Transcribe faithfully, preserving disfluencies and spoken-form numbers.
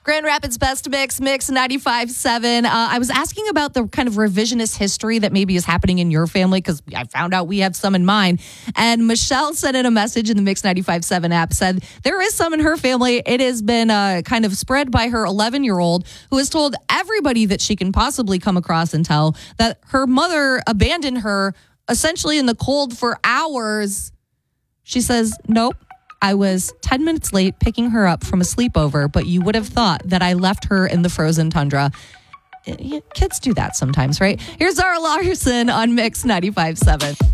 Grand Rapids Best Mix, Mix ninety-five point seven. Uh, I was asking about the kind of revisionist history that maybe is happening in your family because I found out we have some in mine. And Michelle sent in a message in the Mix ninety-five point seven app, said there is some in her family. It has been uh, kind of spread by her eleven-year-old who has told everybody that she can possibly come across and tell that her mother abandoned her essentially in the cold for hours. She says, nope. I was ten minutes late picking her up from a sleepover, but you would have thought that I left her in the frozen tundra. Kids do that sometimes, right? Here's Zara Larson on Mix ninety-five point seven.